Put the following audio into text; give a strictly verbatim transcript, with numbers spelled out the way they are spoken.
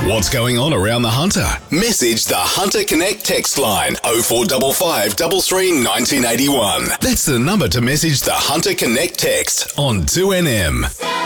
What's going on around the Hunter? Message the Hunter Connect text line oh four five five, three three, one nine eight one. That's the number to message the Hunter Connect text on two N M.